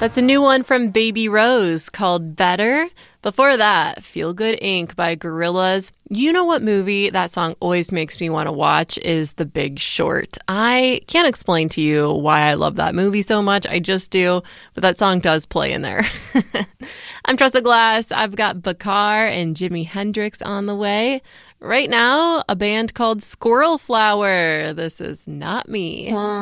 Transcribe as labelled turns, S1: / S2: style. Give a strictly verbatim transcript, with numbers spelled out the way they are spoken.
S1: That's a new one from Baby Rose called Better. Before that, Feel Good Incorporated by Gorillaz. You know what movie that song always makes me want to watch is The Big Short. I can't explain to you why I love that movie so much. I just do. But that song does play in there. I'm Tressa Glass. I've got Bakar and Jimi Hendrix on the way. Right now, a band called Squirrel Flower. This is Not Me.